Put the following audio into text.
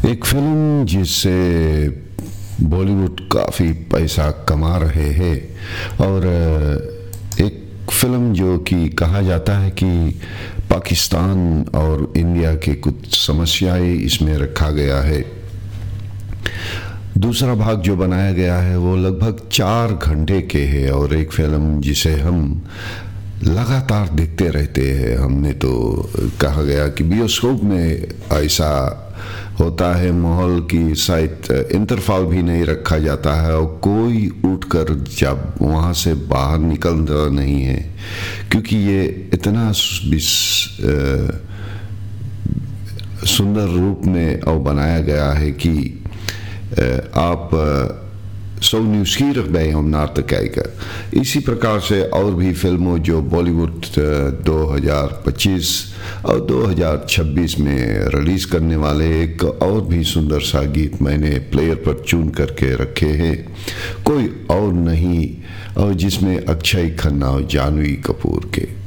एक फिल्म जिससे बॉलीवुड काफ़ी पैसा कमा रहे हैं और एक फिल्म जो कि कहा जाता है कि पाकिस्तान और इंडिया के कुछ समस्याएं इसमें रखा गया है। दूसरा भाग जो बनाया गया है वो लगभग 4 घंटे के है और एक फिल्म जिसे हम लगातार देखते रहते हैं। हमने तो कहा गया कि बायोस्कोप में ऐसा होता है माहौल की शायद इंटरफॉल भी नहीं रखा जाता है और कोई उठकर जब वहाँ से बाहर निकलता नहीं है, क्योंकि ये इतना सुंदर रूप में और बनाया गया है कि आप सो न्यूज़gierig bij om naar te kijken। इसी प्रकार से और भी फिल्मों जो बॉलीवुड 2025 और 2026 में रिलीज़ करने वाले एक और भी सुंदर सा गीत मैंने प्लेयर पर चुन करके रखे हैं, कोई और नहीं और जिसमें अक्षय खन्ना और जानवी कपूर के